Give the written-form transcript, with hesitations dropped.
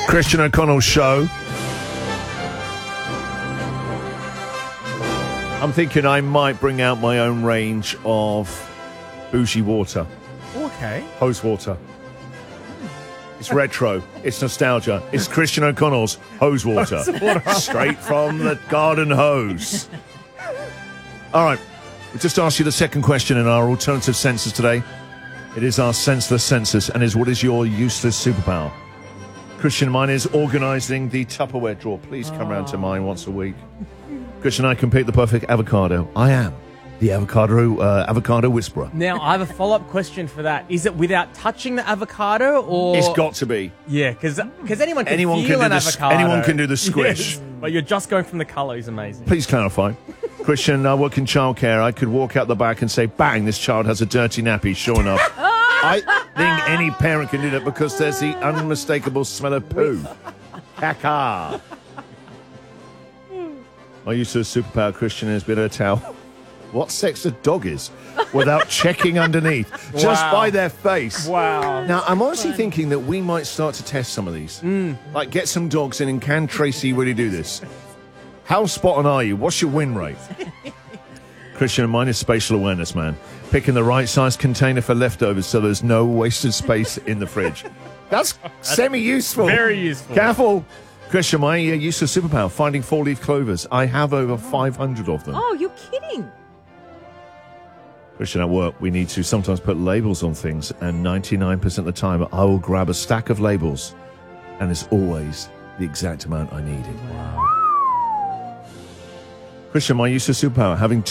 Christian O'Connell Show. I'm thinking I might bring out my own range of bougie water. Okay. Hose water. It's retro. It's nostalgia. It's Christian O'Connell's hose water. Straight from the garden hose. All right. We just asked you the second question in our alternative senses today. It is our senseless senses, and is what is your useless superpower? Christian, mine is organising the Tupperware drawer. Please come round to mine once a week. Christian and I can pick the perfect avocado. I am the avocado whisperer. Now, I have a follow-up question for that. Is it without touching the avocado, or... It's got to be. Yeah, because anyone can feel an avocado. Anyone can do the squish. Yes, but you're just going from the colour is amazing. Please clarify. Christian, I work in childcare. I could walk out the back and say, bang, this child has a dirty nappy, sure enough. I think any parent can do that because there's the unmistakable smell of poo. Caca. My useless superpower, Christian, has been a towel. What sex a dog is without checking underneath, just by their face. Wow. Now, I'm honestly thinking that we might start to test some of these. Like, get some dogs in, and can Tracy really do this? How spot on are you? What's your win rate? Christian, mine is spatial awareness, man. Picking the right size container for leftovers so there's no wasted space in the fridge. That's semi-useful. Very useful. Careful. Christian, my useless superpower, finding four-leaf clovers. I have over 500 of them. Oh, you're kidding. Christian, at work, we need to sometimes put labels on things, and 99% of the time, I will grab a stack of labels, and it's always the exact amount I needed. Wow. Christian, my useless superpower, having